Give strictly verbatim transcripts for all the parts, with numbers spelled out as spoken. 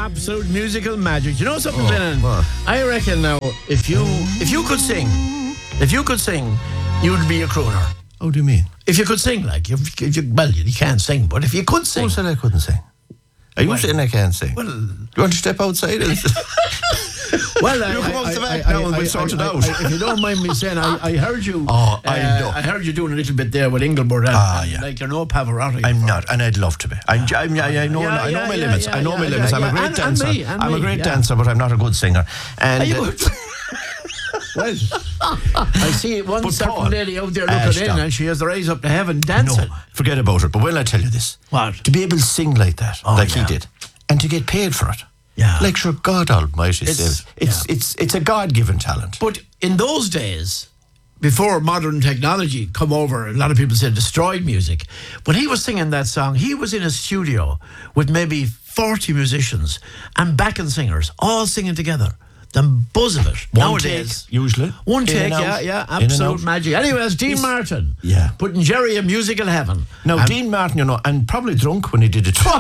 absolute musical magic. You know something, Oh, Lennon? what? I reckon now, if you if you could sing, if you could sing, you'd be a crooner. How do you mean? If you could sing, like, if, if you, well, you can't sing, but if you could sing. Who said I couldn't sing? Are you Well- saying I can't sing? Well, you want to step outside? And well, I, You come I, up the I, back I, now and I, we'll I, sort it I, out. I, if you don't mind me saying, I, I heard you. Oh, I uh, know. I heard you doing a little bit there with Engelbert. And, Ah, and yeah. Like you're no Pavarotti. I'm not, and I'd love to be. I'm, I'm, I, I know, Yeah, I know yeah, my yeah, limits. yeah, I know yeah, my limits. yeah, I'm a yeah. great And- and dancer. me, and I'm a me, great yeah. dancer, but I'm not a good singer. And Are you uh, good? Well, I see one But certain Paul, lady out there uh, looking in, stop. and she has the rays up to heaven dancing. no, forget about it. But when I tell you this, What? to be able to sing like that, Oh, like yeah. he did, and to get paid for it, Yeah. like sure, God Almighty, It's- saves. It's yeah. it's it's a God-given talent. But in those days, before modern technology come over, a lot of people said destroyed music. When he was singing that song, he was in a studio with maybe forty musicians and backing singers, all singing together. The buzz of it. One Nowadays, take, usually. one In take, and out. yeah, yeah, In and absolute out. magic. Anyway, it's Dean He's- Martin. Yeah. Putting Jerry in musical heaven. Now, And- Dean Martin, you know, and probably drunk when he did it.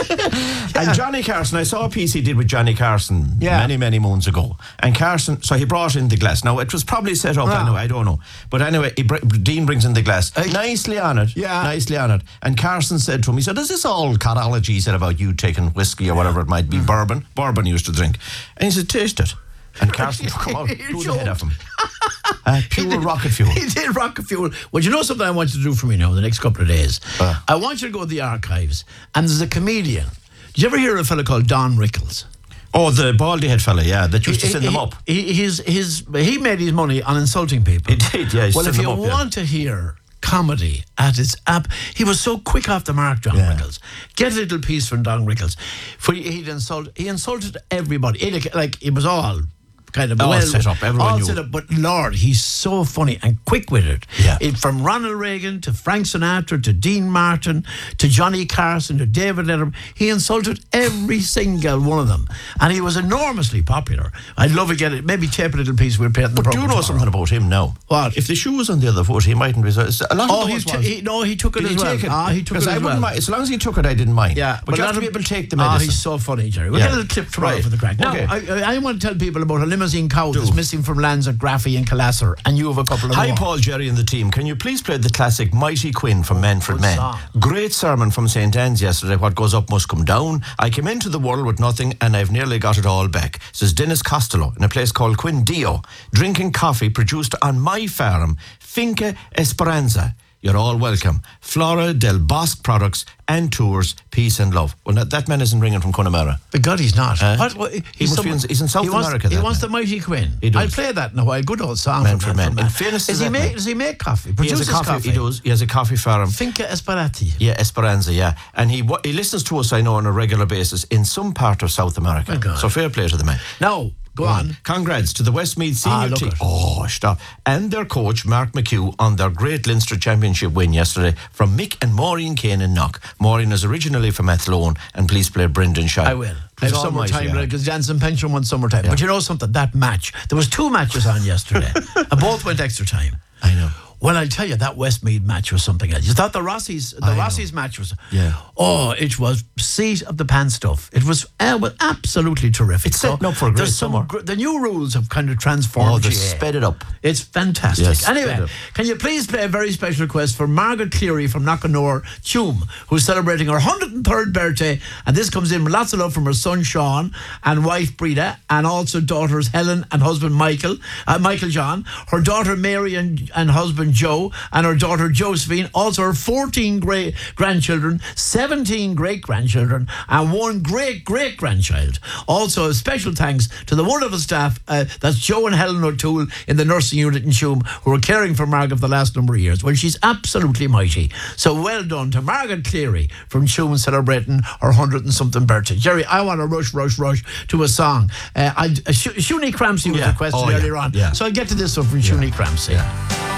And Johnny Carson, I saw a piece he did with Johnny Carson Yeah. many, many moons ago. And Carson, so he brought in the glass. Now, it was probably set up, Ah. anyway, I don't know. But anyway, he br- Dean brings in the glass. Nicely honoured. Yeah. Nicely honoured. And Carson said to him, he said, is this all carology he said about you taking whiskey or whatever it might be, Mm. bourbon? Bourbon he used to drink. And he said, taste it. And Carson took him out, blew the head off him. Uh, pure rocket fuel. He did rocket fuel. Well, you know something I want you to do for me now the next couple of days? Uh. I want you to go to the archives, and there's a comedian. Did you ever hear of a fella called Don Rickles? Oh, the baldy head fella, yeah, that used to He- send them he- up. He, his, his, he made his money on insulting people. He did, yeah, he Well, sent if you them up, yeah. want to hear comedy at its app, he was so quick off the mark, Don Yeah. Rickles. Get a little piece from Don Rickles. For he'd insult, he insulted everybody. He- like it was all kind of All well set up, everyone all knew. set up. But Lord, he's so funny and quick with it. Yeah. It- from Ronald Reagan to Frank Sinatra to Dean Martin to Johnny Carson to David Letterman, he insulted every single one of them, and he was enormously popular. I'd love to get it. Maybe tape a little piece. We'll play it in the But do program you know tomorrow. something about him now? What? If the shoe was on the other foot, he mightn't be. So, a lot Oh, of he, those t- ones. he no, he took it Did as he well. take it? Ah, he took it Because as I well. wouldn't mind. As long as he took it, I didn't mind. Yeah, but you a have lot to be of- able to take the Ah, medicine. he's so funny, Jerry. We'll Yeah. get a little clip tomorrow Right. for the crack. Now, Okay. I, I, I want to tell people about a limousine cow that's Do. missing from lands at Graffy and Calasser, and you have a couple of Hi, more. Paul, Jerry, and the team. Can you please play the classic Mighty Quinn from Manfred good Mann? song. Great sermon from Saint Anne's yesterday. What goes up must come down. I came into the world with nothing, and I've nearly got it all back. Says Dennis Costello in a place called Quindio, drinking coffee produced on my farm, Finca Esperanza. You're all welcome. Flora del Bosque products and tours, peace and love. Well, that, that man isn't ringing from Connemara. But God, he's not. Huh? What, what, He he's, must be in- he's in South he wants, America, He that wants man. the Mighty Quinn. He does. I'll play that in a while. Good old song. Man from for man. from In fairness to does he that make? man. Does he make coffee? He has Produces a coffee. He does. He has a coffee farm. Finca Esperati. Yeah, Esperanza, yeah. And he wa- he listens to us, I know, on a regular basis in some part of South America. My God. So fair play to the man. Now, go on. Congrats to the Westmeath senior Ah, look team. it. Oh, stop. And their coach, Mark McHugh, on their great Leinster Championship win yesterday from Mick and Maureen Kane in Knock. Maureen is originally from Athlone, and please play Brendan Shire. I will. I have summertime yeah. because Jansen Pension won summertime. But you know something? That match, there was two matches on yesterday, and both went extra time. I know. Well, I'll tell you, that Westmeath match was something else. You thought the Rossies, the I know. Rossies match was, Yeah. oh, it was seat of the pants stuff. It was, uh, well, absolutely terrific. It's setting up for a great there's some summer. gr- the new rules have kind of transformed Oh, they G A A. sped it up. It's fantastic. Yes, sped anyway, up. can you please play a very special request for Margaret Cleary from Knockanore, Tuam, who's celebrating her one hundred third birthday, and this comes in with lots of love from her son Sean and wife Breda, and also daughters Helen and husband Michael, uh, Michael John, her daughter Mary and, and husband Joe, and her daughter Josephine, also her fourteen great grandchildren, seventeen great grandchildren, and one great great grandchild. Also, a special thanks to the wonderful staff, uh, that's Joe and Helen O'Toole in the nursing unit in Tuam, who are caring for Margaret for the last number of years. Well, she's absolutely mighty. So well done to Margaret Cleary from Tuam celebrating her hundred and something birthday. Jerry, I want to rush, rush, rush to a song. Uh, I, uh, Sh- Shuni Cramsey was Yeah. requested Oh, yeah. earlier on, Yeah. so I'll get to this one from Shuni Cramsey. Yeah.